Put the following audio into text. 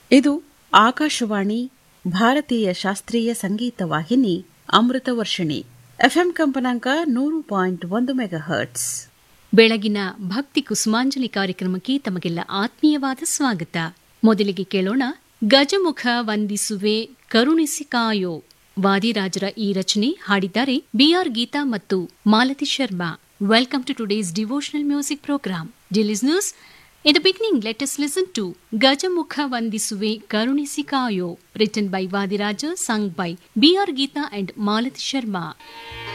ಇದು ಆಕಾಶವಾಣಿ ಭಾರತೀಯ ಶಾಸ್ತ್ರೀಯ ಸಂಗೀತ ವಾಹಿನಿ ಅಮೃತ ವರ್ಷಿಣಿ ಎಫ್ಎಂ ಕಂಪನಾಂಕ 100.1 ಮೆಗಾಹರ್ಟ್ಸ್. ಬೆಳಗಿನ ಭಕ್ತಿ ಕುಸುಮಾಂಜಲಿ ಕಾರ್ಯಕ್ರಮಕ್ಕೆ ತಮಗೆಲ್ಲ ಆತ್ಮೀಯವಾದ ಸ್ವಾಗತ. ಮೊದಲಿಗೆ ಕೇಳೋಣ ಗಜಮುಖ ವಂದಿಸುವೆ ಕರುಣಿಸಿ ಕಾಯೋ. ವಾದಿರಾಜರ ಈ ರಚನೆ ಹಾಡಿದ್ದಾರೆ ಬಿಆರ್ ಗೀತಾ ಮತ್ತು Malathi Sharma. Welcome to today's devotional music program. Dear listeners, in the beginning, let us listen to Gajamukha Vandisuve Karunisi Kayo, written by Vadiraja, sung by B.R. Geeta and Malati Sharma.